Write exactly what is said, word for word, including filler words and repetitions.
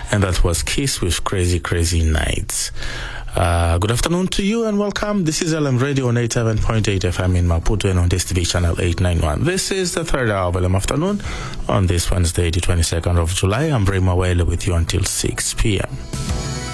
and that was Kiss with Crazy Crazy Nights. Uh, good afternoon to you and welcome. This is L M Radio on eighty-seven point eight F M in Maputo and on this T V channel eight ninety-one. This is the third hour of L M Afternoon on this Wednesday, the twenty-second of July. I'm Brema Wale with you until six p.m.